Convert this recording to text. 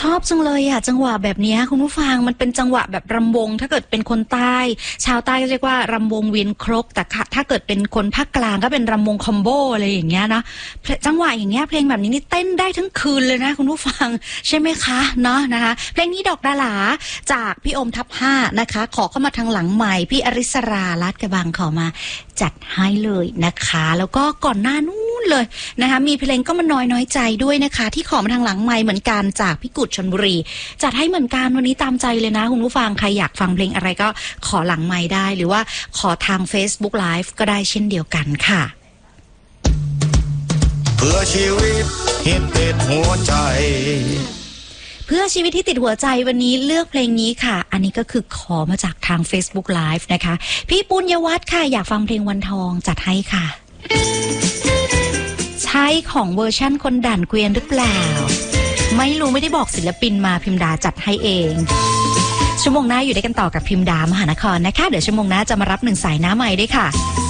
อบจังเลยอ่ะจังหวะแบบนี้คุณผู้ฟังมันเป็นจังหวะแบบรำวงถ้าเกิดเป็นคนใต้ชาวใต้ก็เรียกว่ารำวงเวียนครกแต่ถ้าเกิดเป็นคนภาคกลางก็เป็นรำวงคอมโบอะไรอย่างเงี้ยนะจังหวะอย่างเงี้ยเพลงแบบนี้นี่เต้นได้ทั้งคืนเลยนะคุณผู้ฟังใช่ไหมคะเนาะนะคะเพลงนี้ดอกดาหลาจากพี่โอมทับ5นะคะขอเข้ามาทางหลังใหม่พี่อริสราลาดกระบังขอมาจัดให้เลยนะคะแล้วก็ก่อนหน้านู้นเลยนะคะมีเพลงก็มาน้อยใจด้วยนะคะที่ขอมาทางหลังไมค์เหมือนกันจากพี่กุดชลบุรีจัดให้เหมือนกันวันนี้ตามใจเลยนะคุณผู้ฟังใครอยากฟังเพลงอะไรก็ขอหลังไมค์ได้หรือว่าขอทาง Facebook Live ก็ได้เช่นเดียวกันค่ะเพื่อชีวิตที่ติดหัวใจเพื่อชีวิตที่ติดหัวใจวันนี้เลือกเพลงนี้ค่ะอันนี้ก็คือขอมาจากทาง Facebook Live นะคะพี่ปุญญวัฒน์ค่ะอยากฟังเพลงวันทองจัดให้ค่ะใช่ของเวอร์ชั่นคนด่านเกวียนหรือเปล่าไม่รู้ไม่ได้บอกศิลปินมาพิมดาจัดให้เองชั่วโมงหน้าอยู่ด้วยกันต่อกับพิมดามหานครนะคะเดี๋ยวชั่วโมงหน้าจะมารับ1สายหน้าใหม่ด้วยค่ะ